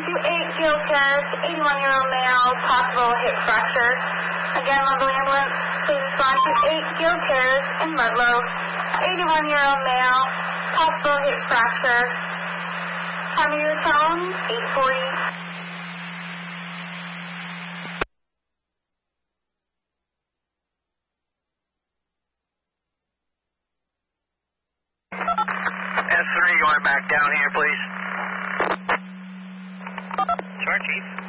128 Gil Terrace, 81-year-old male, possible hip fracture. Again, Ludlow ambulance, please respond to 8 Gil Terrace in Ludlow, 81-year-old male, possible hip fracture. Time of your tone, 8:40. S3 going back down here, please. Sure, Chief.